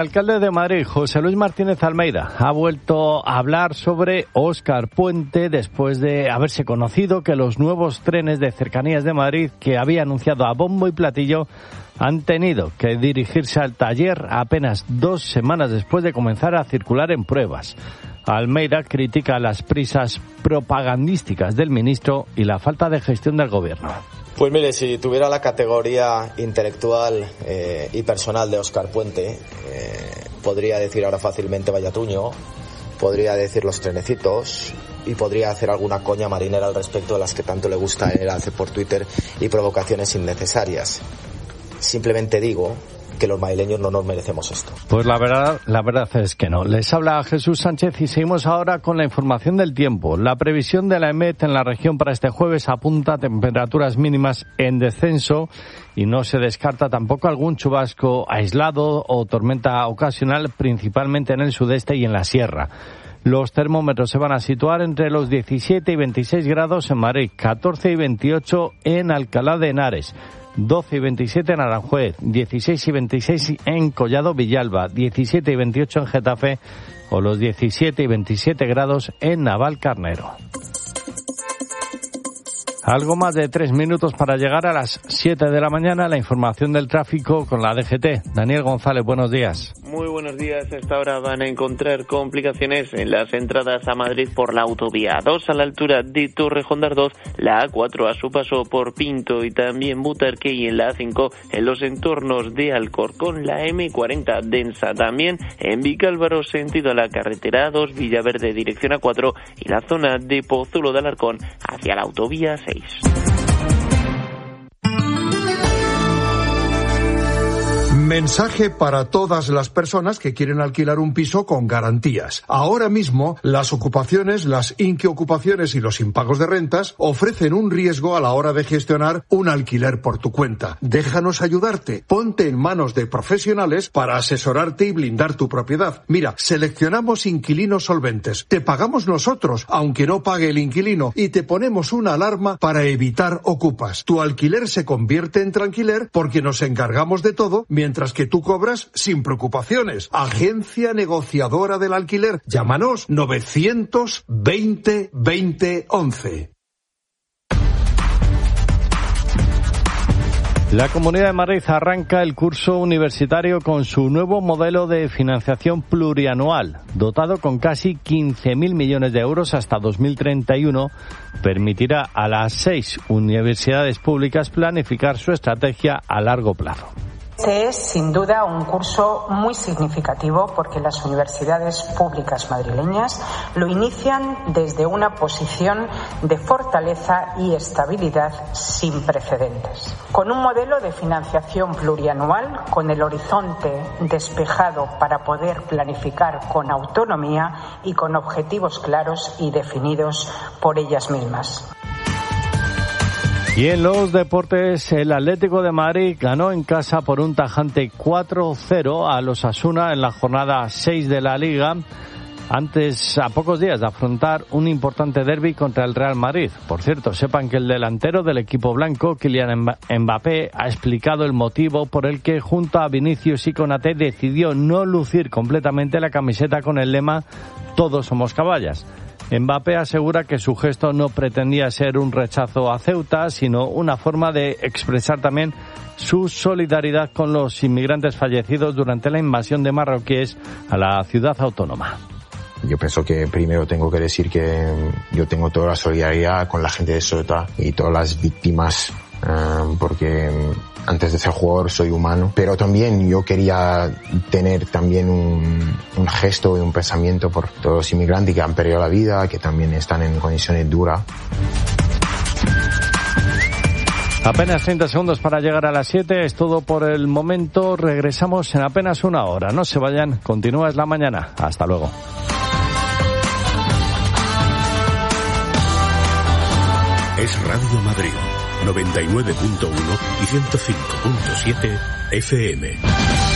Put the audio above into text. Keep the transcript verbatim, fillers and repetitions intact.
El alcalde de Madrid, José Luis Martínez Almeida, ha vuelto a hablar sobre Óscar Puente después de haberse conocido que los nuevos trenes de cercanías de Madrid que había anunciado a bombo y platillo han tenido que dirigirse al taller apenas dos semanas después de comenzar a circular en pruebas. Almeida critica las prisas propagandísticas del ministro y la falta de gestión del gobierno. Pues mire, si tuviera la categoría intelectual eh, y personal de Óscar Puente, eh, podría decir ahora fácilmente Vallatuño, podría decir los trenecitos y podría hacer alguna coña marinera al respecto de las que tanto le gusta a él hacer por Twitter y provocaciones innecesarias. Simplemente digo que los madrileños no nos merecemos esto. Pues la verdad, la verdad es que no. Les habla Jesús Sánchez y seguimos ahora con la información del tiempo. La previsión de la EMET en la región para este jueves apunta a temperaturas mínimas en descenso y no se descarta tampoco algún chubasco aislado o tormenta ocasional, principalmente en el sudeste y en la sierra. Los termómetros se van a situar entre los diecisiete y veintiséis grados en Madrid, catorce y veintiocho en Alcalá de Henares, doce y veintisiete en Aranjuez, dieciséis y veintiséis en Collado Villalba, diecisiete y veintiocho en Getafe o los diecisiete y veintisiete grados en Navalcarnero. Algo más de tres minutos para llegar a las siete de la mañana. La información del tráfico con la D G T. Daniel González, buenos días. Muy buenos días. A esta hora van a encontrar complicaciones en las entradas a Madrid por la autovía A dos a la altura de Torrejón de Ardoz, la A cuatro a su paso por Pinto y también Butarque, y en la A cinco en los entornos de Alcorcón, la eme cuarenta densa también en Vicálvaro sentido a la carretera A dos, Villaverde dirección A cuatro y la zona de Pozuelo de Alarcón hacia la autovía seis. Mensaje para todas las personas que quieren alquilar un piso con garantías. Ahora mismo, las ocupaciones, las inquiocupaciones y los impagos de rentas ofrecen un riesgo a la hora de gestionar un alquiler por tu cuenta. Déjanos ayudarte. Ponte en manos de profesionales para asesorarte y blindar tu propiedad. Mira, seleccionamos inquilinos solventes. Te pagamos nosotros, aunque no pague el inquilino, y te ponemos una alarma para evitar ocupas. Tu alquiler se convierte en tranquiler porque nos encargamos de todo mientras que tú cobras sin preocupaciones. Agencia negociadora del alquiler. Llámanos novecientos veinte veinte once. La Comunidad de Madrid arranca el curso universitario con su nuevo modelo de financiación plurianual, dotado con casi quince mil millones de euros hasta dos mil treinta y uno, permitirá a las seis universidades públicas planificar su estrategia a largo plazo. Este es, sin duda, un curso muy significativo porque las universidades públicas madrileñas lo inician desde una posición de fortaleza y estabilidad sin precedentes. Con un modelo de financiación plurianual, con el horizonte despejado para poder planificar con autonomía y con objetivos claros y definidos por ellas mismas. Y en los deportes, el Atlético de Madrid ganó en casa por un tajante cuatro cero a los Osasuna en la jornada seis de la Liga, antes, a pocos días de afrontar un importante derbi contra el Real Madrid. Por cierto, sepan que el delantero del equipo blanco, Kylian Mbappé, ha explicado el motivo por el que junto a Vinicius y Konaté decidió no lucir completamente la camiseta con el lema "Todos somos caballas". Mbappé asegura que su gesto no pretendía ser un rechazo a Ceuta, sino una forma de expresar también su solidaridad con los inmigrantes fallecidos durante la invasión de marroquíes a la ciudad autónoma. Yo pienso que primero tengo que decir que yo tengo toda la solidaridad con la gente de Ceuta y todas las víctimas, uh, porque antes de ser jugador soy humano, pero también yo quería tener también un, un gesto y un pensamiento por todos los inmigrantes que han perdido la vida, que también están en condiciones duras. Apenas treinta segundos para llegar a las siete, es todo por el momento. Regresamos en apenas una hora. No se vayan, continúa Es la Mañana. Hasta luego. Es Radio Madrid, noventa y nueve punto uno y ciento cinco punto siete F M.